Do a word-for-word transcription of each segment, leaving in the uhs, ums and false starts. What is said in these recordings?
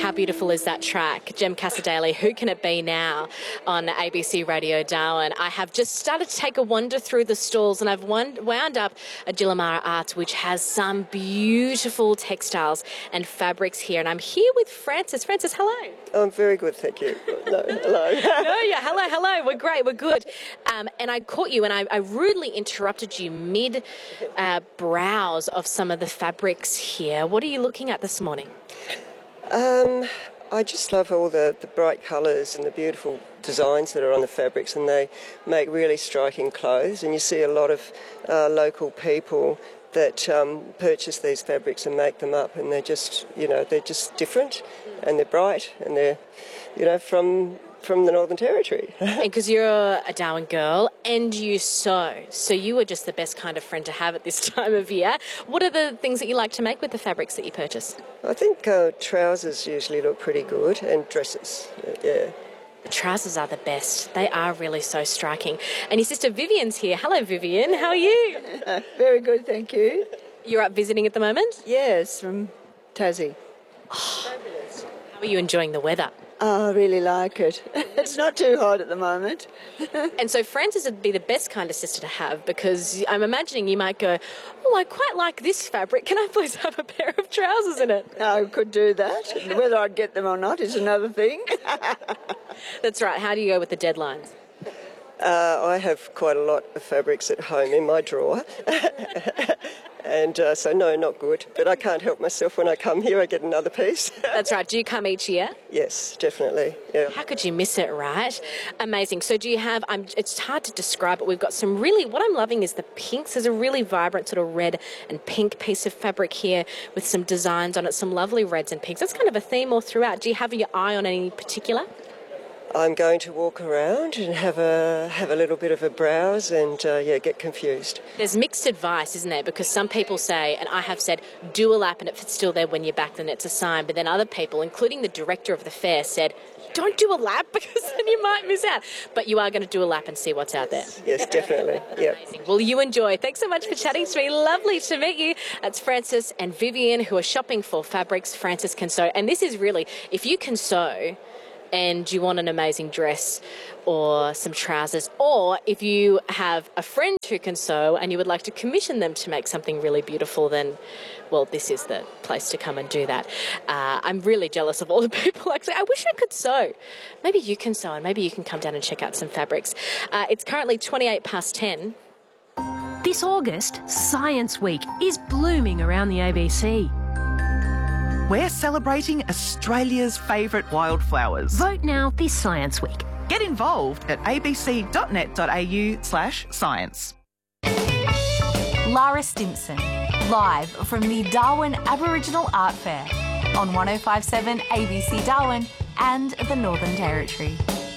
how beautiful is that track? Jem Casadale, Who Can It Be Now on A B C Radio Darwin. I have just started to take a wander through the stalls and I've wound, wound up at Jilamara Arts, which has some beautiful textiles and fabrics here. And I'm here with Frances. Frances, hello. I'm very good, thank you. No, hello. no, yeah, hello, hello. We're great, we're good. Um, and I caught you and I, I rudely interrupted you mid uh, browse of some of the fabrics here. What are you looking at this morning? Um, I just love all the, the bright colours and the beautiful designs that are on the fabrics, and they make really striking clothes. And you see a lot of uh, local people that um, purchase these fabrics and make them up, and they're just, you know, they're just different and they're bright and they're, you know, from from the Northern Territory. Because you're a Darwin girl and you sew, so you are just the best kind of friend to have at this time of year. What are the things that you like to make with the fabrics that you purchase? I think uh, trousers usually look pretty good, and dresses, yeah. The trousers are the best. They are really so striking. And your sister Vivian's here. Hello, Vivian. How are you? Uh, very good, thank you. You're up visiting at the moment? Yes, from Tassie. Oh, how are you enjoying the weather? Oh, I really like it. It's not too hot at the moment. And so Frances would be the best kind of sister to have, because I'm imagining you might go, oh, I quite like this fabric. Can I please have a pair of trousers in it? I could do that. Whether I'd get them or not is another thing. That's right. How do you go with the deadlines? Uh, I have quite a lot of fabrics at home in my drawer. And uh, so, no, not good. But I can't help myself. When I come here, I get another piece. That's right. Do you come each year? Yes, definitely. Yeah. How could you miss it, right? Amazing. So do you have, I'm, it's hard to describe, but we've got some really, what I'm loving is the pinks. There's a really vibrant sort of red and pink piece of fabric here with some designs on it, some lovely reds and pinks. That's kind of a theme all throughout. Do you have your eye on any particular? I'm going to walk around and have a have a little bit of a browse and, uh, yeah, get confused. There's mixed advice, isn't there? Because some people say, and I have said, do a lap, and if it's still there when you're back, then it's a sign. But then other people, including the director of the fair, said, don't do a lap because then you might miss out. But you are going to do a lap and see what's out there. Yes, definitely. Yep. Amazing. Well, you enjoy. Thanks so much for chatting to me. Lovely to meet you. That's Frances and Vivian, who are shopping for fabrics. Frances can sew. And this is really, if you can sew, and you want an amazing dress or some trousers, or if you have a friend who can sew and you would like to commission them to make something really beautiful, then, well, this is the place to come and do that. Uh, I'm really jealous of all the people. Actually, I wish I could sew. Maybe you can sew and maybe you can come down and check out some fabrics. Uh, it's currently twenty-eight past ten. This August, Science Week is blooming around the A B C. We're celebrating Australia's favourite wildflowers. Vote now this Science Week. Get involved at abc.net.au slash science. Lara Stimson, live from the Darwin Aboriginal Art Fair on one oh five point seven A B C Darwin and the Northern Territory.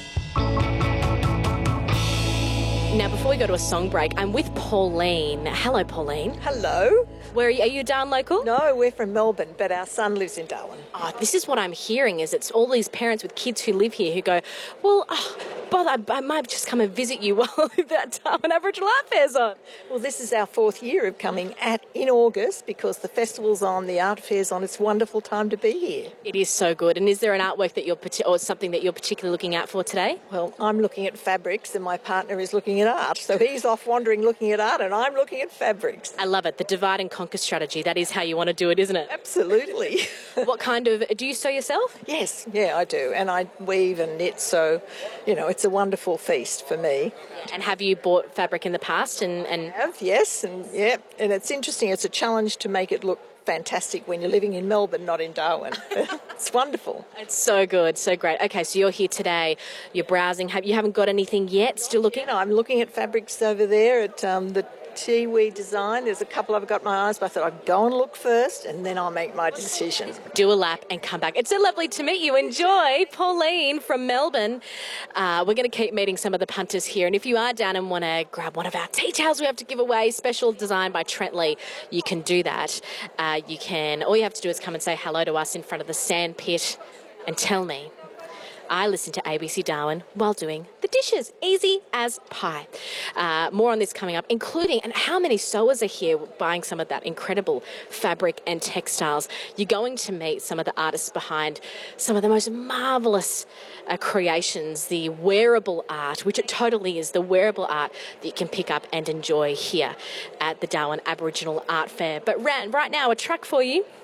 Now, before we go to a song break, I'm with Pauline. Hello, Pauline. Hello. Where are you? Are you a Darwin local? No, we're from Melbourne, but our son lives in Darwin. Oh, this is what I'm hearing, is it's all these parents with kids who live here who go, well, oh, but I, I might just come and visit you while that Darwin Aboriginal Art Fair's on. Well, this is our fourth year of coming at in August because the festival's on, the art fair's on. It's a wonderful time to be here. It is so good. And is there an artwork that you're, or something that you're particularly looking out for today? Well, I'm looking at fabrics and my partner is looking at art. So he's off wandering looking at art and I'm looking at fabrics. I love it. The divide and conquer strategy. That is how you want to do it, isn't it? Absolutely. What kind of, do you sew yourself? Yes, yeah, I do. And I weave and knit, so, you know, it's a wonderful feast for me. And have you bought fabric in the past? And, and... I have, yes, and yeah, and it's interesting. It's a challenge to make it look fantastic when you're living in Melbourne, not in Darwin. It's wonderful. It's so good, so great. Okay, so you're here today, you're browsing. Have, you haven't got anything yet? Still looking? You know, I'm looking at fabrics over there at um, the Tiwi design. There's a couple I've got my eyes, but I thought I'd go and look first and then I'll make my decision. Do a lap and come back. It's so lovely to meet you. Enjoy. Pauline from Melbourne. Uh, we're going to keep meeting some of the punters here, and if you are down and want to grab one of our tea towels we have to give away, special design by Trent Lee, you can do that. Uh, you can, all you have to do is come and say hello to us in front of the sand pit and tell me I listen to A B C Darwin while doing the dishes. Easy as pie. Uh, more on this coming up, including and how many sewers are here buying some of that incredible fabric and textiles. You're going to meet some of the artists behind some of the most marvellous uh, creations, the wearable art, which it totally is, the wearable art that you can pick up and enjoy here at the Darwin Aboriginal Art Fair. But right now, a track for you.